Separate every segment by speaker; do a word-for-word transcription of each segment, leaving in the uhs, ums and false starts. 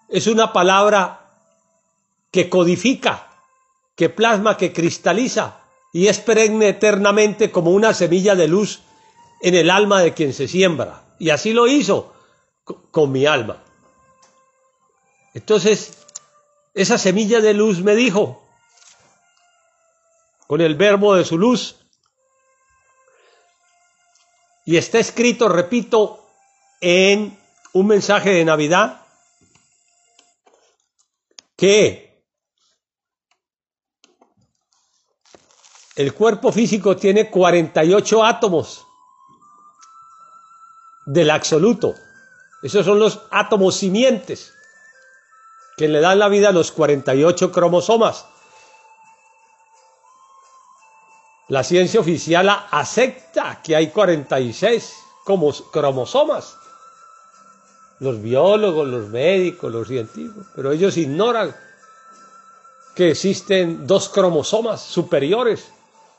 Speaker 1: es una palabra que codifica, que plasma, que cristaliza y es perenne eternamente como una semilla de luz en el alma de quien se siembra. Y así lo hizo con mi alma. Entonces, esa semilla de luz me dijo, con el verbo de su luz, y está escrito, repito, en un mensaje de Navidad, que el cuerpo físico tiene cuarenta y ocho átomos del absoluto. Esos son los átomos simientes que le dan la vida a los cuarenta y ocho cromosomas. La ciencia oficial acepta que hay cuarenta y seis como cromosomas. Los biólogos, los médicos, los científicos, pero ellos ignoran que existen dos cromosomas superiores.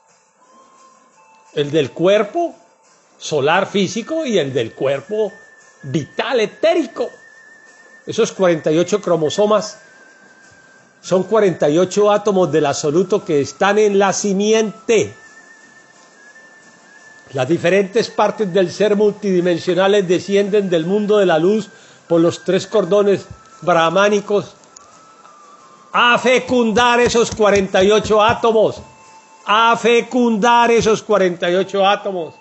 Speaker 1: El del cuerpo solar físico y el del cuerpo vital etérico. Esos cuarenta y ocho cromosomas son cuarenta y ocho átomos del absoluto que están en la simiente. Las diferentes partes del ser multidimensionales descienden del mundo de la luz por los tres cordones brahmánicos a fecundar esos cuarenta y ocho átomos, a fecundar esos cuarenta y ocho átomos.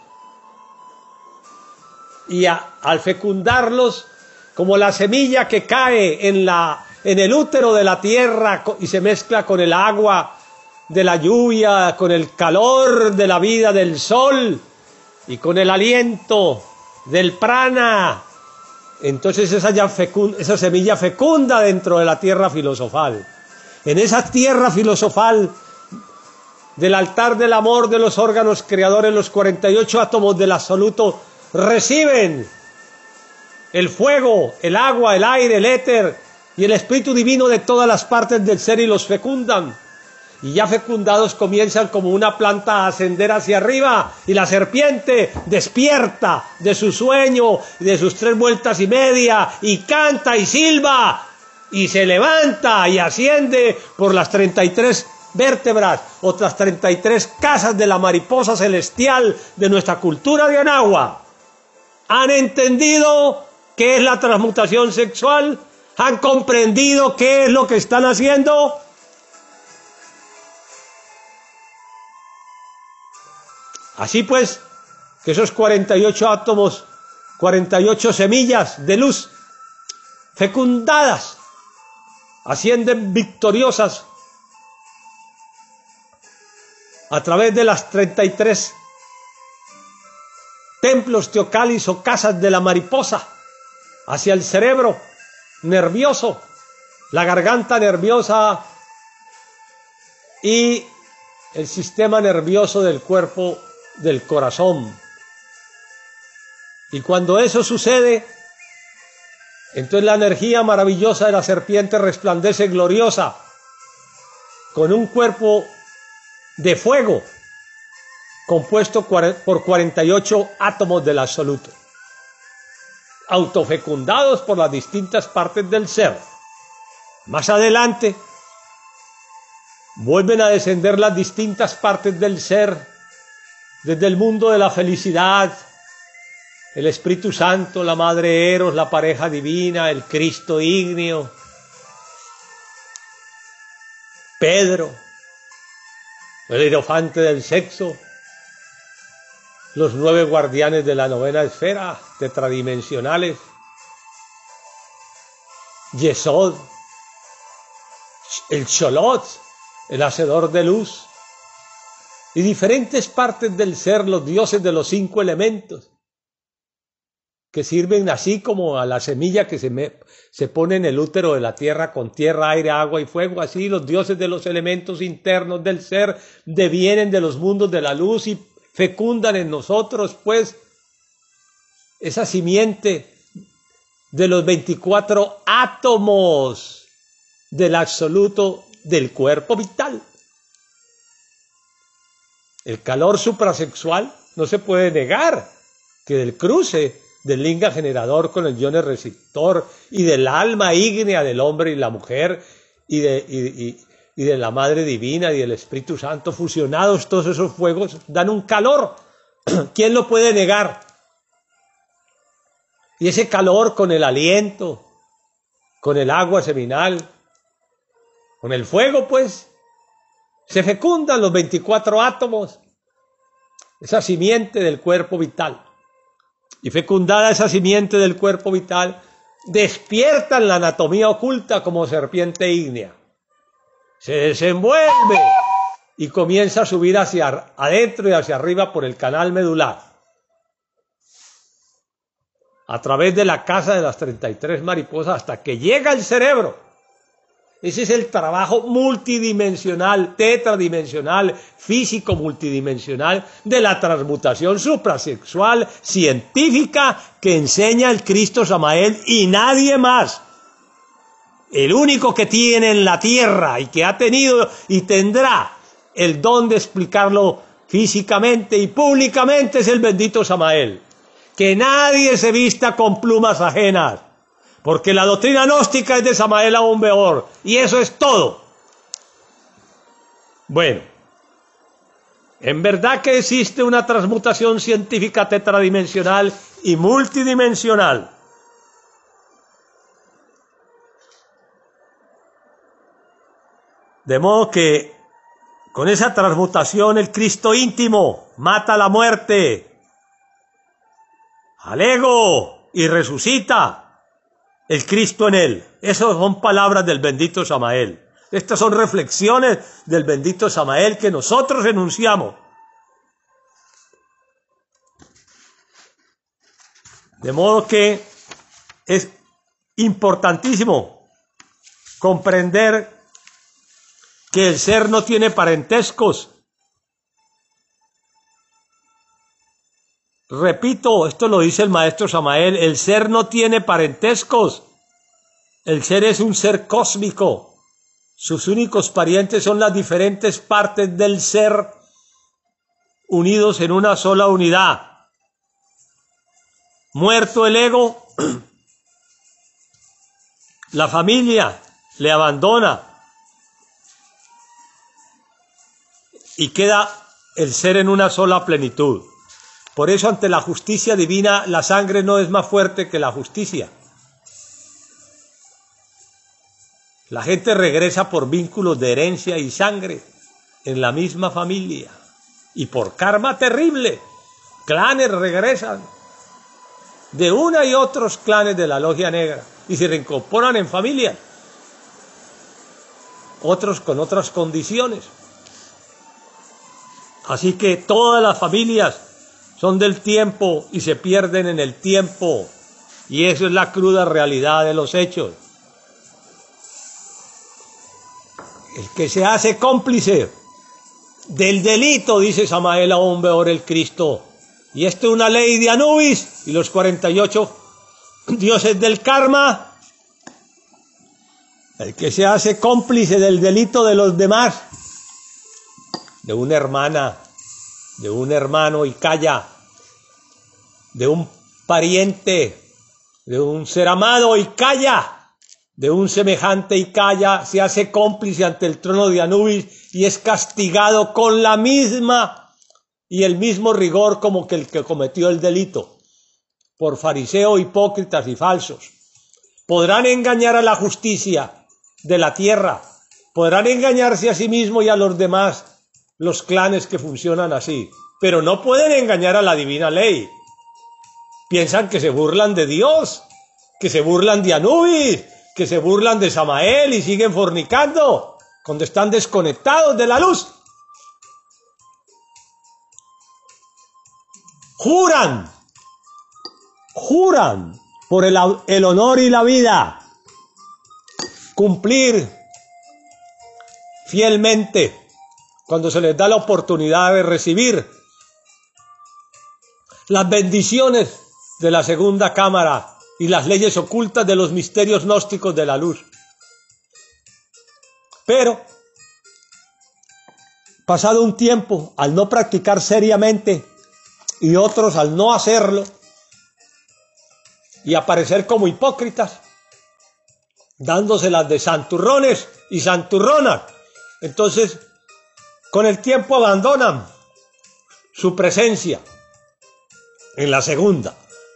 Speaker 1: Y a, al fecundarlos, como la semilla que cae en, la, en el útero de la tierra y se mezcla con el agua de la lluvia, con el calor de la vida del sol y con el aliento del prana, entonces esa, ya fecund, esa semilla fecunda dentro de la tierra filosofal. En esa tierra filosofal del altar del amor de los órganos creadores, los cuarenta y ocho átomos del absoluto reciben el fuego, el agua, el aire, el éter y el espíritu divino de todas las partes del ser y los fecundan. Y ya fecundados comienzan como una planta a ascender hacia arriba y la serpiente despierta de su sueño, de sus tres vueltas y media y canta y silba y se levanta y asciende por las treinta y tres vértebras, otras treinta y tres casas de la mariposa celestial de nuestra cultura de Onagua. ¿Han entendido qué es la transmutación sexual? ¿Han comprendido qué es lo que están haciendo? Así pues, que esos cuarenta y ocho átomos, cuarenta y ocho semillas de luz fecundadas, ascienden victoriosas a través de las treinta y tres templos teocalis o casas de la mariposa, hacia el cerebro nervioso, la garganta nerviosa y el sistema nervioso del cuerpo del corazón. Y cuando eso sucede, entonces la energía maravillosa de la serpiente resplandece gloriosa, con un cuerpo de fuego, compuesto por cuarenta y ocho átomos del absoluto, autofecundados por las distintas partes del ser. Más adelante, vuelven a descender las distintas partes del ser, desde el mundo de la felicidad, el Espíritu Santo, la Madre Eros, la pareja divina, el Cristo ígneo, Pedro, el hierofante del sexo, los nueve guardianes de la novena esfera, tetradimensionales, Yesod, el Sholot, el hacedor de luz, y diferentes partes del ser, los dioses de los cinco elementos, que sirven así como a la semilla que se, me, se pone en el útero de la tierra con tierra, aire, agua y fuego. Así los dioses de los elementos internos del ser devienen de los mundos de la luz y fecundan en nosotros, pues, esa simiente de los veinticuatro átomos del absoluto del cuerpo vital. El calor suprasexual no se puede negar, que del cruce del linga generador con el iones receptor y del alma ígnea del hombre y la mujer y de, y, y, y de la Madre Divina y del Espíritu Santo fusionados, todos esos fuegos dan un calor. ¿Quién lo puede negar? Y ese calor con el aliento, con el agua seminal, con el fuego, pues, se fecundan los veinticuatro átomos, esa simiente del cuerpo vital. Y fecundada esa simiente del cuerpo vital, despiertan la anatomía oculta como serpiente ígnea. Se desenvuelve y comienza a subir hacia adentro y hacia arriba por el canal medular, a través de la casa de las treinta y tres mariposas hasta que llega al cerebro. Ese es el trabajo multidimensional, tetradimensional, físico multidimensional de la transmutación suprasexual científica que enseña el Cristo Samael y nadie más. El único que tiene en la tierra y que ha tenido y tendrá el don de explicarlo físicamente y públicamente es el bendito Samael. Que nadie se vista con plumas ajenas, porque la doctrina gnóstica es de Samael aún peor, y eso es todo. Bueno, en verdad que existe una transmutación científica tetradimensional y multidimensional. De modo que con esa transmutación el Cristo íntimo mata la muerte al ego y resucita el Cristo en él. Esas son palabras del bendito Samael. Estas son reflexiones del bendito Samael que nosotros enunciamos. De modo que es importantísimo comprender que el ser no tiene parentescos. Repito, esto lo dice el maestro Samael, el ser no tiene parentescos. El ser es un ser cósmico. Sus únicos parientes son las diferentes partes del ser unidos en una sola unidad. Muerto el ego, la familia le abandona y queda el ser en una sola plenitud. Por eso ante la justicia divina la sangre no es más fuerte que la justicia. La gente regresa por vínculos de herencia y sangre en la misma familia y por karma terrible. Clanes regresan de una y otros clanes de la logia negra y se reincorporan en familias, otros con otras condiciones. Así que todas las familias son del tiempo y se pierden en el tiempo. Y eso es la cruda realidad de los hechos. El que se hace cómplice del delito, dice Samael aún peor el Cristo. Y esto es una ley de Anubis y los cuarenta y ocho dioses del karma. El que se hace cómplice del delito de los demás, de una hermana, de un hermano y calla, de un pariente, de un ser amado y calla, de un semejante y calla, se hace cómplice ante el trono de Anubis y es castigado con la misma y el mismo rigor como que el que cometió el delito, por fariseo, hipócritas y falsos. Podrán engañar a la justicia de la tierra, podrán engañarse a sí mismos y a los demás, los clanes que funcionan así, pero no pueden engañar a la divina ley. Piensan que se burlan de Dios, que se burlan de Anubis, que se burlan de Samael y siguen fornicando cuando están desconectados de la luz. Juran, juran por el, el honor y la vida, cumplir fielmente cuando se les da la oportunidad de recibir las bendiciones de la segunda cámara y las leyes ocultas de los misterios gnósticos de la luz. Pero, pasado un tiempo, al no practicar seriamente y otros al no hacerlo, y aparecer como hipócritas, dándoselas de santurrones y santurronas. Entonces, con el tiempo abandonan su presencia en la segunda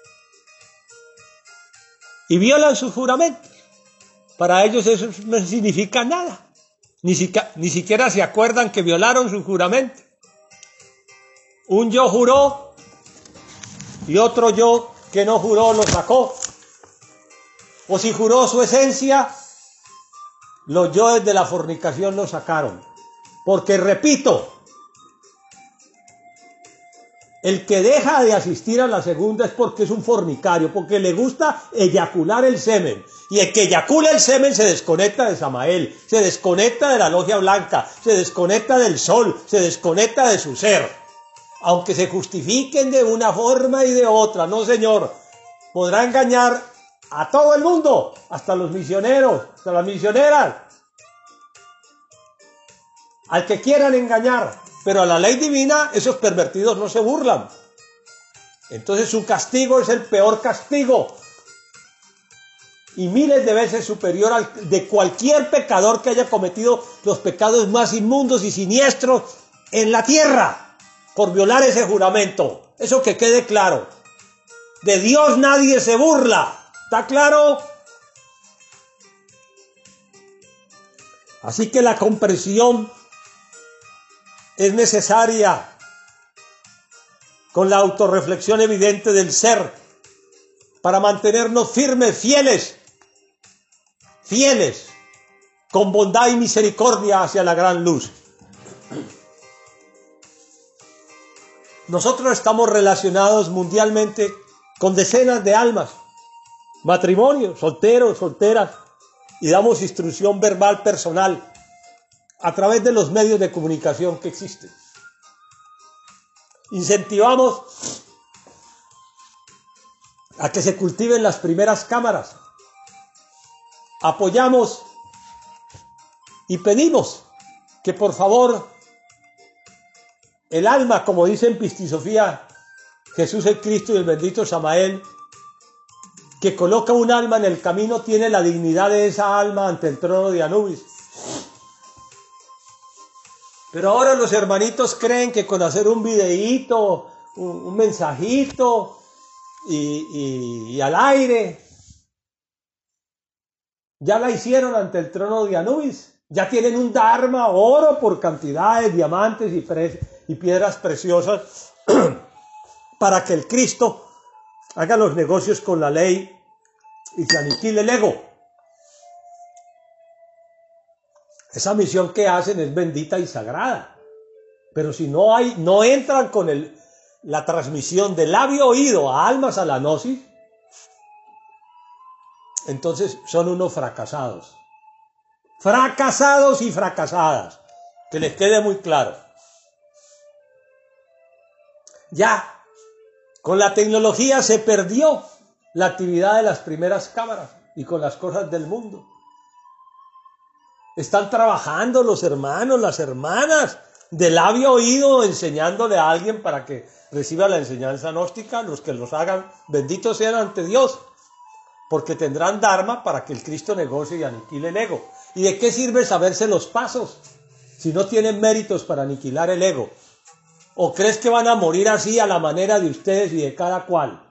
Speaker 1: y violan sus juramentos. Para ellos eso no significa nada. Ni, siquiera, ni siquiera se acuerdan que violaron su juramento. Un yo juró y otro yo que no juró lo sacó. O si juró su esencia, los yoes de la fornicación lo sacaron. Porque, repito, el que deja de asistir a la segunda es porque es un fornicario, porque le gusta eyacular el semen. Y el que eyacula el semen se desconecta de Samael, se desconecta de la logia blanca, se desconecta del sol, se desconecta de su ser. Aunque se justifiquen de una forma y de otra, no señor, podrá engañar a todo el mundo, hasta los misioneros, hasta las misioneras, al que quieran engañar. Pero a la ley divina esos pervertidos no se burlan. Entonces su castigo es el peor castigo. Y miles de veces superior al de cualquier pecador que haya cometido los pecados más inmundos y siniestros en la tierra por violar ese juramento. Eso que quede claro. De Dios nadie se burla. ¿Está claro? Así que la comprensión es necesaria con la autorreflexión evidente del ser para mantenernos firmes, fieles, fieles, con bondad y misericordia hacia la gran luz. Nosotros estamos relacionados mundialmente con decenas de almas, matrimonios, solteros, solteras, y damos instrucción verbal personal a través de los medios de comunicación que existen. Incentivamos a que se cultiven las primeras cámaras. Apoyamos y pedimos que por favor el alma, como dice en Pistisofía Jesús el Cristo y el bendito Samael, que coloca un alma en el camino, tiene la dignidad de esa alma ante el trono de Anubis. Pero ahora los hermanitos creen que con hacer un videíto, un, un mensajito y, y, y al aire, ya la hicieron ante el trono de Anubis. Ya tienen un dharma, oro por cantidades, diamantes y, pre, y piedras preciosas para que el Cristo haga los negocios con la ley y se aniquile el ego. Esa misión que hacen es bendita y sagrada. Pero si no hay, no entran con el, la transmisión de labio oído a almas a la gnosis, entonces son unos fracasados. Fracasados y fracasadas. Que les quede muy claro. Ya, con la tecnología se perdió la actividad de las primeras cámaras y con las cosas del mundo. Están trabajando los hermanos, las hermanas, de labio oído, enseñándole a alguien para que reciba la enseñanza gnóstica. Los que los hagan, benditos sean ante Dios, porque tendrán dharma para que el Cristo negocie y aniquile el ego. ¿Y de qué sirve saberse los pasos si no tienen méritos para aniquilar el ego? ¿O crees que van a morir así a la manera de ustedes y de cada cual?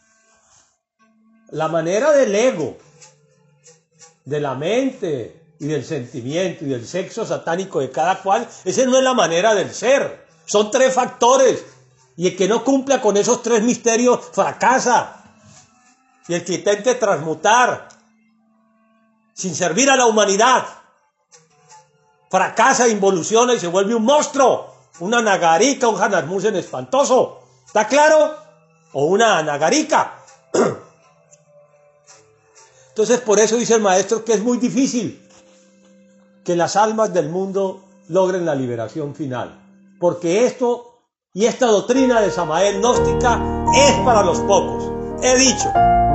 Speaker 1: La manera del ego, de la mente y del sentimiento y del sexo satánico de cada cual, esa no es la manera del ser. Son tres factores, y el que no cumpla con esos tres misterios fracasa. Y el que intente transmutar sin servir a la humanidad fracasa, involuciona y se vuelve un monstruo, una nagarica, un Hanasmussen espantoso. ¿Está claro? O una nagarica. Entonces, por eso dice el maestro que es muy difícil que las almas del mundo logren la liberación final. Porque esto y esta doctrina de Samael gnóstica es para los pocos. He dicho.